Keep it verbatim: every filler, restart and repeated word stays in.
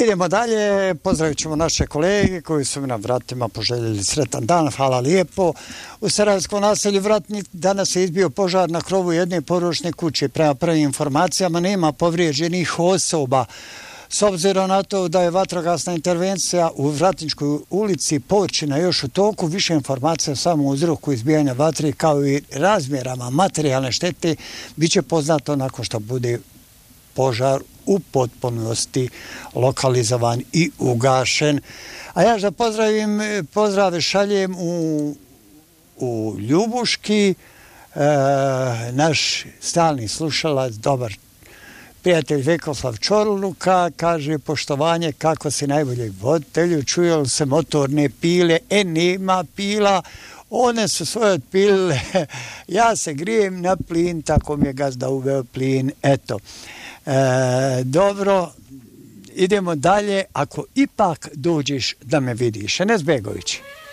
Idemo dalje, pozdravit ćemo naše kolege koji su mi na vratima poželjeli sretan dan, hvala lijepo. U Sarajevskom naselju Vratnik danas je izbio požar na krovu jedne porodične kuće. Prema prvim informacijama nema povrijeđenih osoba. S obzirom na to da je vatrogasna intervencija u Vratničkoj ulici površina još u toku, više informacija samo o uzroku izbijanja vatre kao i razmjerama materijalne štete bit će poznato nakon što bude požar u potpunosti lokalizovan i ugašen. A ja da pozdravim, pozdrave šaljem u, u Ljubuški, e, naš stalni slušalac, dobar prijatelj Vekoslav Čorluka, kaže poštovanje kako si najboljeg voditelju, čuje li se motorne pile, e nema pila, one su svoje otpilile, ja se grijem na plin, tako mi je gazda uveo plin, eto. E, dobro, idemo dalje, ako ipak dođeš da me vidiš. Enes Begović.